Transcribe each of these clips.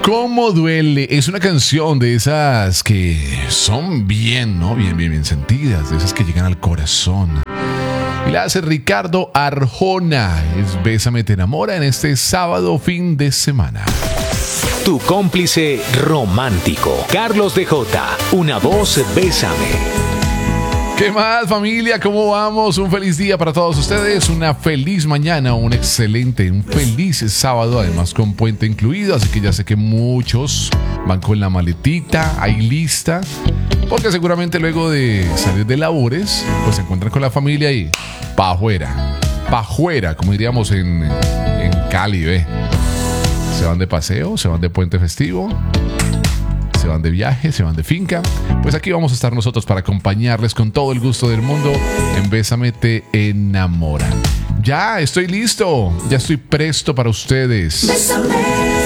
¿Cómo duele? Es una canción de esas que son bien, ¿no? Bien sentidas, de esas que llegan al corazón. Y la hace Ricardo Arjona. Es Bésame te enamora en este sábado fin de semana. Tu cómplice romántico, Carlos DJ, una voz Bésame. ¿Qué más, familia? ¿Cómo vamos? Un feliz día para todos ustedes, una feliz mañana, un feliz sábado, además con puente incluido, así que ya sé que muchos van con la maletita ahí lista, porque seguramente luego de salir de labores, pues se encuentran con la familia y pa' afuera, como diríamos en Cali, ¿ve? Se van de paseo, se van de puente festivo, se van de viaje, se van de finca. Pues aquí vamos a estar nosotros para acompañarles con todo el gusto del mundo en Bésame te enamora. Ya estoy listo, ya estoy presto para ustedes. Bésame.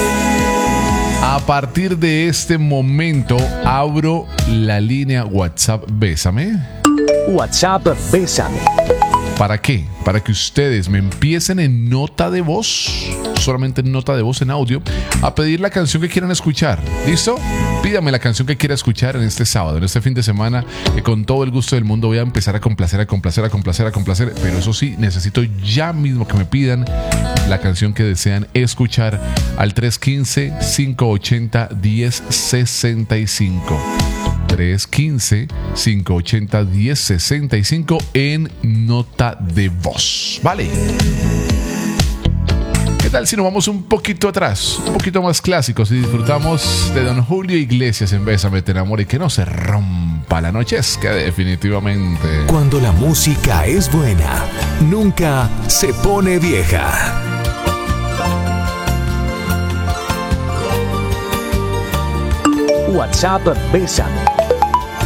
A partir de este momento abro la línea WhatsApp Bésame. WhatsApp Bésame. ¿Para qué? Para que ustedes me empiecen en nota de voz, solamente en nota de voz en audio, a pedir la canción que quieran escuchar. ¿Listo? Pídame la canción que quiera escuchar en este sábado, en este fin de semana, que con todo el gusto del mundo voy a empezar a complacer, pero eso sí, necesito ya mismo que me pidan la canción que desean escuchar al 315-580-1065. 315-580-1065 en nota de voz. ¿Vale? ¿Qué tal si nos vamos un poquito atrás, un poquito más clásicos y disfrutamos de Don Julio Iglesias en Bésame te enamora y que no se rompa la noche? Es que definitivamente... Cuando la música es buena, nunca se pone vieja. WhatsApp Bésame.